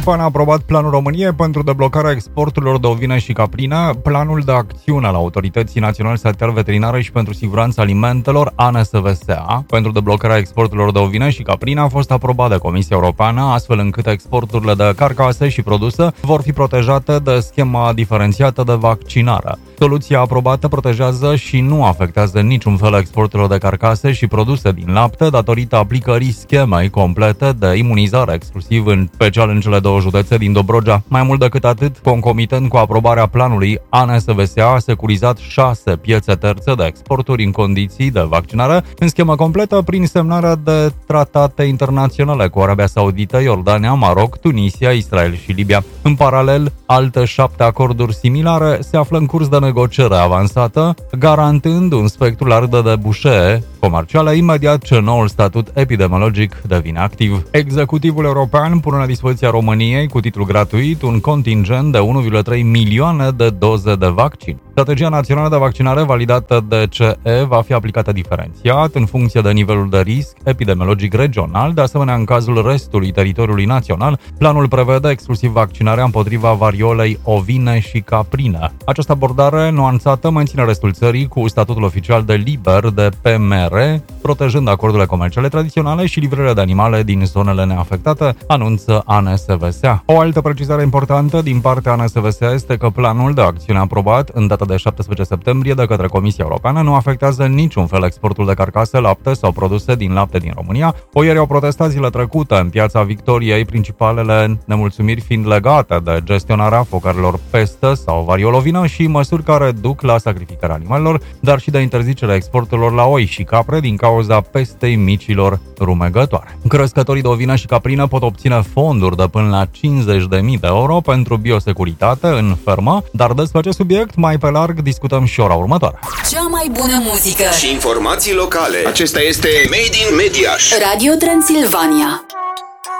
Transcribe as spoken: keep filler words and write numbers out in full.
A aprobat Planul României pentru deblocarea exporturilor de ovine și caprină, planul de acțiune al Autorității Naționale Sanitar-Veterinare și pentru Siguranța Alimentelor, A N S V S A, pentru deblocarea exporturilor de ovine și caprină a fost aprobat de Comisia Europeană, astfel încât exporturile de carcase și produse vor fi protejate de schema diferențiată de vaccinare. Soluția aprobată protejează și nu afectează în niciun fel exporturile de carcase și produse din lapte datorită aplicării schemei complete de imunizare, exclusiv în special în cele două județe din Dobrogea. Mai mult decât atât, concomitent cu aprobarea planului, A N S V S A a securizat șase piețe terțe de exporturi în condiții de vaccinare, în schemă completă prin semnarea de tratate internaționale cu Arabia Saudită, Iordania, Maroc, Tunisia, Israel și Libia. În paralel, alte șapte acorduri similare se află în curs de negociere avansată, garantând un spectru larg de debușee comerciale imediat ce noul statut epidemiologic devine activ. Executivul european pune la dispoziția României cu titlu gratuit un contingent de unu virgulă trei milioane de doze de vaccin. Strategia națională de vaccinare validată de C E va fi aplicată diferențiat în funcție de nivelul de risc epidemiologic regional. De asemenea, în cazul restului teritoriului național, planul prevede exclusiv vaccinarea împotriva variolei ovine și caprine. Această abordare nuanțată menține restul țării cu statutul oficial de liber de P M R, protejând acordurile comerciale tradiționale și livrările de animale din zonele neafectate, anunță A N S V S A. O altă precizare importantă din partea A N S V S A este că planul de acțiune aprobat în data de șaptesprezece septembrie de către Comisia Europeană nu afectează în niciun fel exportul de carcase, lapte sau produse din lapte din România. O ieri au protestat zile trecute în Piața Victoriei, principalele nemulțumiri fiind legate de gestionarea focarelor pestă sau variolovină și măsuri care duc la sacrificarea animalelor, dar și de interzicerea exporturilor la oi și capre din cauza pestei micilor rumegătoare. Crescătorii de ovină și caprină pot obține fonduri de până la cincizeci de mii de euro pentru biosecuritate în fermă, dar despre acest subiect mai pe larg discutăm și ora următoare. Cea mai bună muzică și informații locale. Acesta este Made in Mediaș. Radio Transilvania.